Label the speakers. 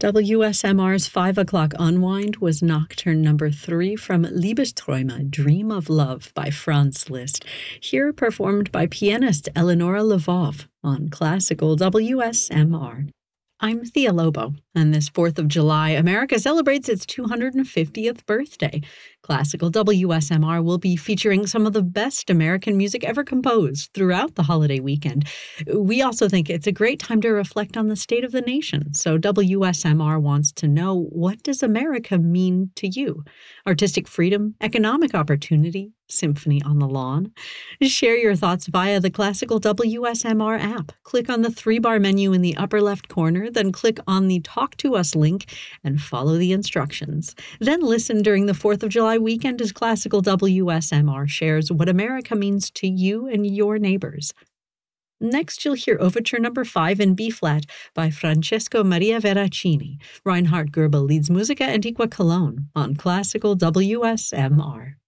Speaker 1: WSMR's 5 o'clock unwind was Nocturne number 3 from Liebesträume, Dream of Love by Franz Liszt, here performed by pianist Eleonora Lvov on Classical WSMR. I'm Thea Lobo, and this 4th of July, America celebrates its 250th birthday. Classical WSMR will be featuring some of the best American music ever composed throughout the holiday weekend. We also think it's a great time to reflect on the state of the nation, so WSMR wants to know, what does America mean to you? Artistic freedom, economic opportunity, symphony on the lawn? Share your thoughts via the Classical WSMR app. Click on the 3-bar menu in the upper left corner, then click on the Talk to Us link and follow the instructions. Then listen during the 4th of July weekend as Classical WSMR shares what America means to you and your neighbors. Next, you'll hear Overture number 5 in B-flat by Francesco Maria Veracini. Reinhard Goebel leads Musica Antiqua Cologne on Classical WSMR.